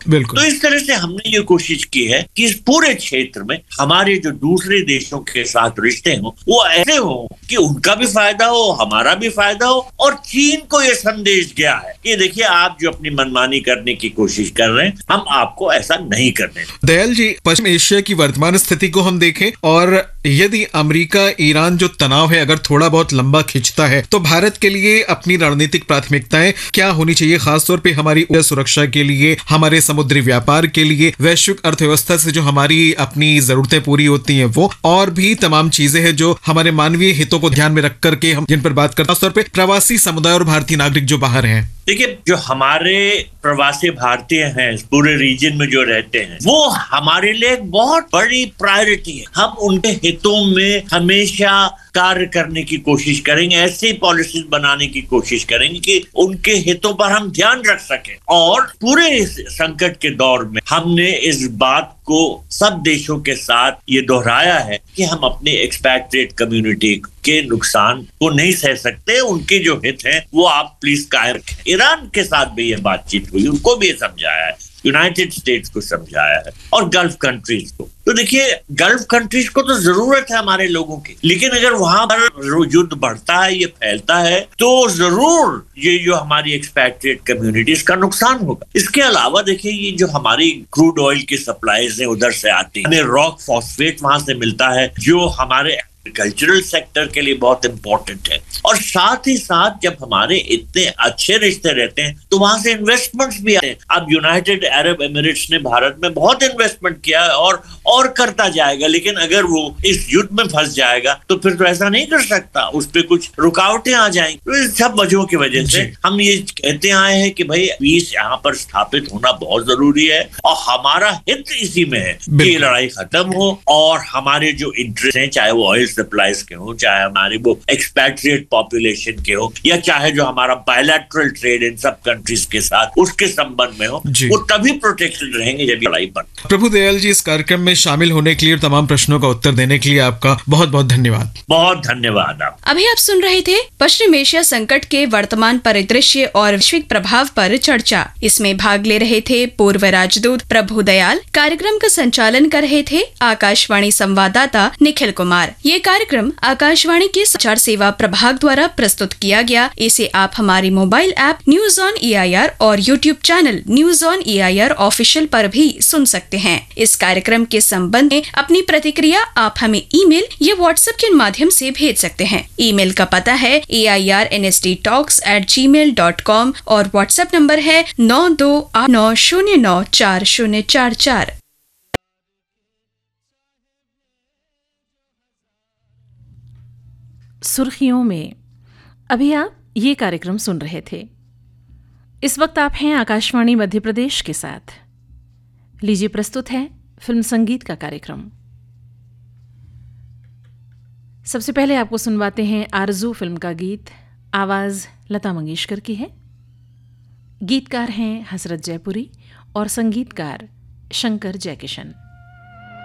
बिल्कुल। तो इस तरह से हमने ये कोशिश की है कि इस पूरे क्षेत्र में हमारे जो दूसरे देशों के साथ रिश्ते हों वो ऐसे हों कि उनका भी फायदा हो, हमारा भी फायदा हो, और चीन को ये संदेश गया है कि देखिए आप जो अपनी मनमानी करने की कोशिश कर रहे हैं, हम आपको ऐसा नहीं करने देंगे। दयाल जी, पश्चिम एशिया की वर्तमान स्थिति को हम देखें और यदि अमेरिका ईरान जो तनाव है अगर थोड़ा बहुत लंबा खिंचता है तो भारत के लिए अपनी रणनीतिक प्राथमिकताएं क्या होनी चाहिए, खासतौर पे हमारी ऊर्जा सुरक्षा के लिए, हमारे समुद्री व्यापार के लिए, वैश्विक अर्थव्यवस्था से जो हमारी अपनी जरूरतें पूरी होती हैं वो, और भी तमाम चीजें हैं जो हमारे मानवीय हितों को ध्यान में रख करके हम जिन पर बात करते हैं, खासतौर पे प्रवासी समुदाय और भारतीय नागरिक जो बाहर हैं। देखिए, जो हमारे प्रवासी भारतीय हैं पूरे रीजन में जो रहते हैं वो हमारे लिए एक बहुत बड़ी प्रायोरिटी है। हम उनके हितों में हमेशा कार्य करने की कोशिश करेंगे, ऐसी पॉलिसीज बनाने की कोशिश करेंगे कि उनके हितों पर हम ध्यान रख सकें। और पूरे इस संकट के दौर में हमने इस बात को सब देशों के साथ ये दोहराया है कि हम अपने एक्सपैट्रिएट कम्युनिटी के नुकसान को नहीं सह सकते, उनके जो हित हैं वो आप प्लीज कायम रखें। ईरान के साथ भी ये बातचीत हुई, उनको भी ये समझाया है, यूनाइटेड स्टेट्स को समझाया है, और गल्फ कंट्रीज को। तो देखिए, गल्फ कंट्रीज को तो जरूरत है हमारे लोगों की, लेकिन अगर वहां पर युद्ध बढ़ता है, ये फैलता है, तो जरूर ये जो हमारी एक्सपैट्रिएट कम्युनिटीज का नुकसान होगा। इसके अलावा देखिए, ये जो हमारी क्रूड ऑयल की सप्लाईज है उधर से आती है, हमें रॉक फॉस्फेट वहां से मिलता है जो हमारे कल्चरल सेक्टर के लिए बहुत इंपॉर्टेंट है। और साथ ही साथ जब हमारे इतने अच्छे रिश्ते रहते हैं तो वहां से इन्वेस्टमेंट्स भी आते हैं। अब यूनाइटेड अरब एमिरेट्स ने भारत में बहुत इन्वेस्टमेंट किया है और करता जाएगा, लेकिन अगर वो इस युद्ध में फंस जाएगा तो फिर तो ऐसा नहीं कर सकता, उस पर कुछ रुकावटें आ जाएंगी। तो इस सब वजहों की वजह से हम ये कहते आए हैं कि भाई पीस यहाँ पर स्थापित होना बहुत जरूरी है, और हमारा हित इसी में है कि ये लड़ाई खत्म हो और हमारे जो इंटरेस्ट हैं, चाहे वो ऑयल सप्लाईज के हो, चाहे हमारी वो एक्सपैट्रिएट पॉपुलेशन के हो, या चाहे जो हमारा बायलैटरल ट्रेड इन सब कंट्रीज के साथ उसके संबंध में हो, वो तभी प्रोटेक्टेड रहेंगे जब लड़ाई पर। प्रभु दयाल जी, इस कार्यक्रम में शामिल होने के लिए और तमाम प्रश्नों का उत्तर देने के लिए आपका बहुत बहुत धन्यवाद। बहुत धन्यवाद। आप अभी आप सुन रहे थे पश्चिम एशिया संकट के वर्तमान परिदृश्य और वैश्विक प्रभाव पर चर्चा। इसमें भाग ले रहे थे पूर्व राजदूत प्रभु दयाल। कार्यक्रम का संचालन कर रहे थे आकाशवाणी संवाददाता निखिल कुमार। ये कार्यक्रम आकाशवाणी के समाचार सेवा प्रभाग द्वारा प्रस्तुत किया गया। इसे आप हमारी mobile app news on EIR और YouTube channel news on EIR official पर भी सुन सकते हैं। इस कार्यक्रम के संबंध में अपनी प्रतिक्रिया आप हमें ईमेल या व्हाट्सएप के माध्यम से भेज सकते हैं। ईमेल का पता है airnsttalks@gmail.com और व्हाट्सएप नंबर है 9289094044। सुर्खियों में अभी आप ये कार्यक्रम सुन रहे थे। इस वक्त आप हैं आकाशवाणी मध्य प्रदेश के साथ। लीजिए, प्रस्तुत है फिल्म संगीत का कार्यक्रम। सबसे पहले आपको सुनवाते हैं आरज़ू फिल्म का गीत। आवाज़ लता मंगेशकर की है। गीतकार हैं हसरत जयपुरी और संगीतकार शंकर जयकिशन।